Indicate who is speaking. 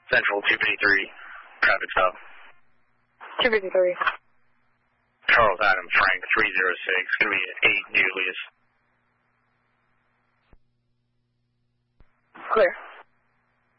Speaker 1: Central 253, traffic stop.
Speaker 2: 253.
Speaker 1: Charles Adam Frank 306, going to be at 8 New Julius.
Speaker 2: Clear.